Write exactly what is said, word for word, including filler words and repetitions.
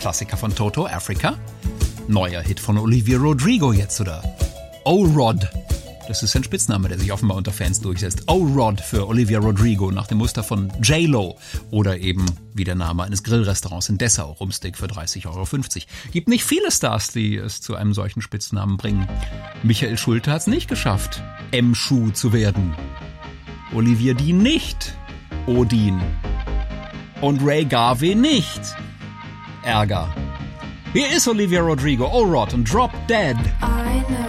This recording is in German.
Klassiker von Toto, Africa. Neuer Hit von Olivia Rodrigo jetzt, oder? O-Rod. Das ist ein Spitzname, der sich offenbar unter Fans durchsetzt. O-Rod für Olivia Rodrigo, nach dem Muster von J-Lo. Oder eben wie der Name eines Grillrestaurants in Dessau, Rumsteak für dreißig Euro fünfzig. Gibt nicht viele Stars, die es zu einem solchen Spitznamen bringen. Michael Schulte hat es nicht geschafft, M-Schuh zu werden. Olivia Dean nicht. Odin. Und Ray Garvey nicht. Ärger. Hier ist Olivia Rodrigo, O-Rod und Drop Dead.